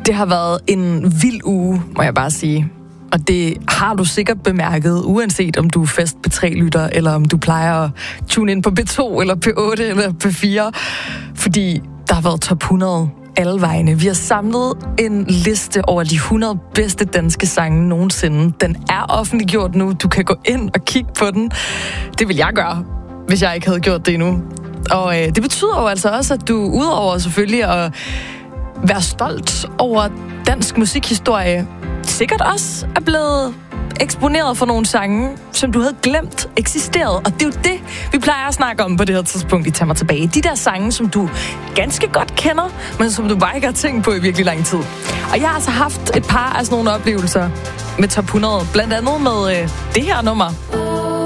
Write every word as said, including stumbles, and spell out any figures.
Det har været en vild uge, må jeg bare sige. Og det har du sikkert bemærket, uanset om du er fast P tre-lytter, eller om du plejer at tune ind på P to, eller P otte, eller P fire. Fordi der har været top hundrede alle vegne. Vi har samlet en liste over de hundrede bedste danske sange nogensinde. Den er offentliggjort nu. Du kan gå ind og kigge på den. Det vil jeg gøre, hvis jeg ikke havde gjort det endnu. Og øh, det betyder jo altså også, at du udover selvfølgelig at være stolt over dansk musikhistorie, sikkert også er blevet eksponeret for nogle sange, som du havde glemt eksisterede. Og det er jo det, vi plejer at snakke om på det her tidspunkt i Tag mig tilbage. De der sange, som du ganske godt kender, men som du bare ikke har tænkt på i virkelig lang tid. Og jeg har altså haft et par af sådan nogle oplevelser med top hundrede. Blandt andet med øh, det her nummer.